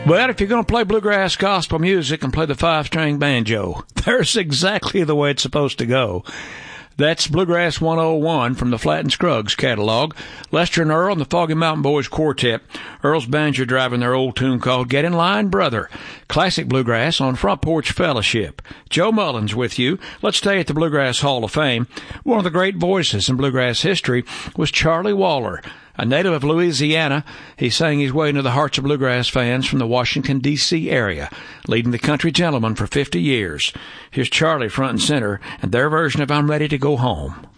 Well, if you're going to play bluegrass gospel music and play the five-string banjo, there's exactly the way it's supposed to go. That's Bluegrass 101 from the Flatt and Scruggs catalog. Lester and Earl and the Foggy Mountain Boys Quartet. Earl's banjo driving their old tune called Get in Line, Brother. Classic bluegrass on Front Porch Fellowship. Joe Mullins with you. Let's stay at the Bluegrass Hall of Fame. One of the great voices in bluegrass history was Charlie Waller. A native of Louisiana, he sang his way into the hearts of bluegrass fans from the Washington, D.C. area, leading the Country Gentlemen for 50 years. Here's Charlie front and center and their version of I'm Ready to Go Home.